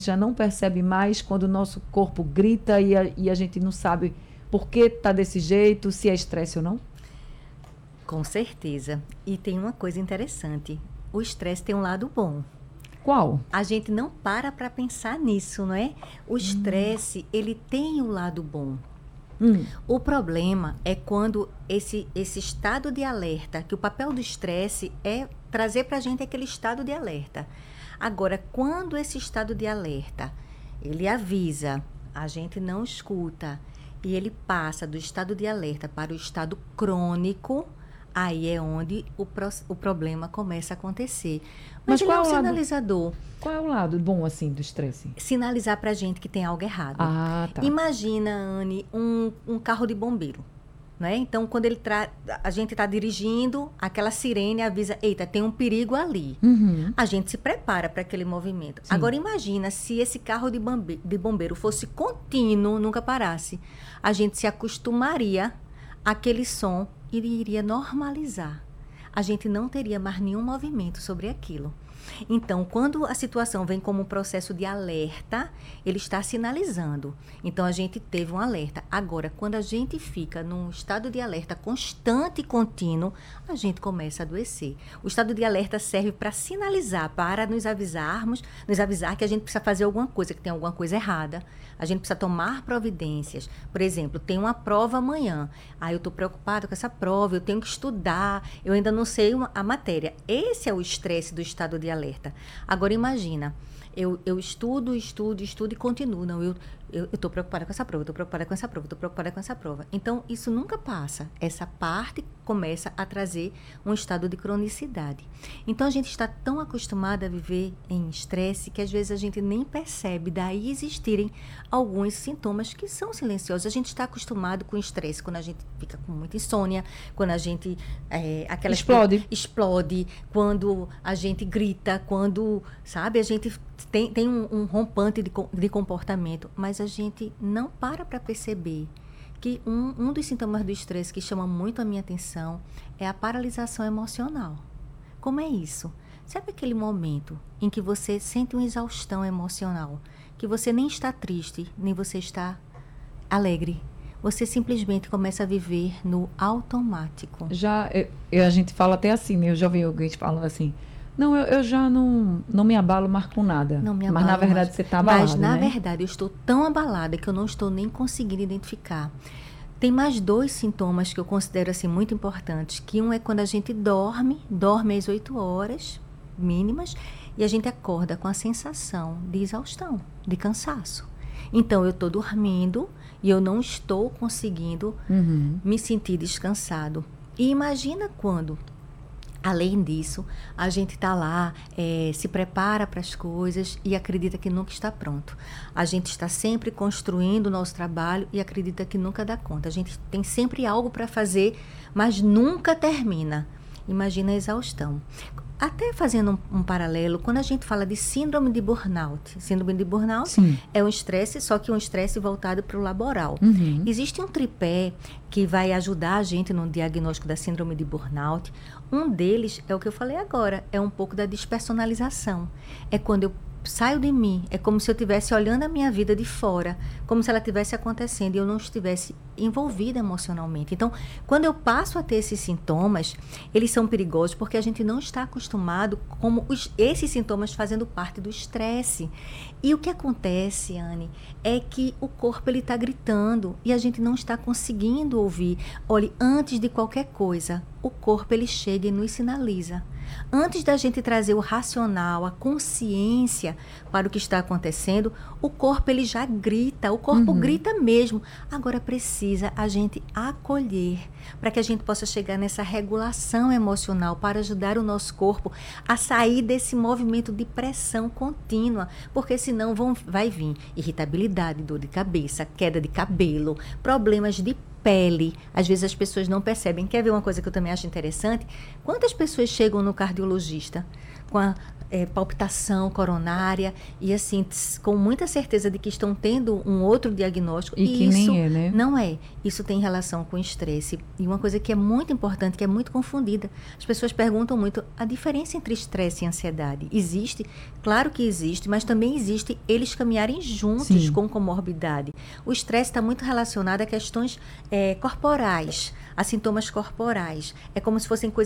já não percebe mais quando o nosso corpo grita e a gente não sabe por que está desse jeito, se é estresse ou não? Com certeza. E tem uma coisa interessante. O estresse tem um lado bom. Qual? A gente não para pensar nisso, não é? O estresse, ele tem um lado bom. Hum, O problema é quando esse estado de alerta, que o papel do estresse é trazer para a gente aquele estado de alerta. Agora, quando esse estado de alerta, ele avisa, a gente não escuta, e ele passa do estado de alerta para o estado crônico, aí é onde o problema começa a acontecer. Mas mas ele é qual um é o lado, sinalizador. qual é o lado bom, assim, do estresse? Sinalizar para a gente que tem algo errado. Ah, tá. Imagina, Anne, um carro de bombeiro. Né? Então, quando a gente está dirigindo, aquela sirene avisa, eita, tem um perigo ali. Uhum, A gente se prepara para aquele movimento. sim. Agora, imagina se esse carro de bombeiro fosse contínuo, nunca parasse. A gente se acostumaria àquele som e iria normalizar. A gente não teria mais nenhum movimento sobre aquilo. Então, quando a situação vem como um processo de alerta, ele está sinalizando. Então, a gente teve um alerta. Agora, quando a gente fica num estado de alerta constante e contínuo, a gente começa a adoecer. O estado de alerta serve para sinalizar, para nos avisar que a gente precisa fazer alguma coisa, que tem alguma coisa errada. A gente precisa tomar providências. Por exemplo, tem uma prova amanhã. Eu estou preocupada com essa prova, eu tenho que estudar, eu ainda não sei a matéria. Esse é o estresse do estado de alerta. Agora, imagina, eu estudo e continuo. Não, eu estou preocupada com essa prova, estou preocupada com essa prova, estou preocupada com essa prova. Então, isso nunca passa. Essa parte começa a trazer um estado de cronicidade. Então, a gente está tão acostumada a viver em estresse que, às vezes, a gente nem percebe daí existirem alguns sintomas que são silenciosos. A gente está acostumado com estresse quando a gente fica com muita insônia, quando a gente... explode, quando a gente grita, quando, sabe, a gente tem um rompante de comportamento, mas a gente não para perceber que um dos sintomas do estresse que chama muito a minha atenção é a paralisação emocional. Como é isso? Sabe aquele momento em que você sente uma exaustão emocional, que você nem está triste, nem você está alegre? Você simplesmente começa a viver no automático. A gente fala até assim, né? Eu já ouvi alguém falando assim, não, eu já não me abalo mais com nada. Não me Mas, na abalo verdade, mais. você está abalado, Mas, na né? verdade, eu estou tão abalada que eu não estou nem conseguindo identificar. Tem mais dois sintomas que eu considero assim muito importantes, que um é quando a gente dorme às 8 horas mínimas, e a gente acorda com a sensação de exaustão, de cansaço. Então, eu estou dormindo e eu não estou conseguindo me sentir descansado. E imagina quando, além disso, a gente está lá, se prepara para as coisas e acredita que nunca está pronto. A gente está sempre construindo o nosso trabalho e acredita que nunca dá conta. A gente tem sempre algo para fazer, mas nunca termina. Imagina a exaustão. Até fazendo um paralelo, quando a gente fala de síndrome de burnout Sim. é um estresse, só que um estresse voltado para o laboral. Uhum. Existe um tripé que vai ajudar a gente no diagnóstico da síndrome de burnout. Um deles é o que eu falei agora, é um pouco da despersonalização. É quando eu saio de mim, é como se eu estivesse olhando a minha vida de fora, como se ela estivesse acontecendo e eu não estivesse envolvida emocionalmente. Então, quando eu passo a ter esses sintomas, eles são perigosos porque a gente não está acostumado com esses sintomas fazendo parte do estresse. E o que acontece, Anne, é que o corpo está gritando e a gente não está conseguindo ouvir. Olhe, antes de qualquer coisa, o corpo ele chega e nos sinaliza. Antes da gente trazer o racional, a consciência para o que está acontecendo, o corpo ele já grita, o corpo grita mesmo. Agora precisa a gente acolher para que a gente possa chegar nessa regulação emocional para ajudar o nosso corpo a sair desse movimento de pressão contínua, porque senão vai vir irritabilidade, dor de cabeça, queda de cabelo, problemas de pele. Às vezes as pessoas não percebem. Quer ver uma coisa que eu também acho interessante? Quantas pessoas chegam no cardiologista com a palpitação coronária e assim, com muita certeza de que estão tendo um outro diagnóstico. E que isso nem é, né? não é. Isso tem relação com estresse. E uma coisa que é muito importante, que é muito confundida. As pessoas perguntam muito a diferença entre estresse e ansiedade. Existe? Claro que existe, mas também existe eles caminharem juntos Sim. com comorbidade. O estresse está muito relacionado a questões corporais, a sintomas corporais. É como se fossem coisas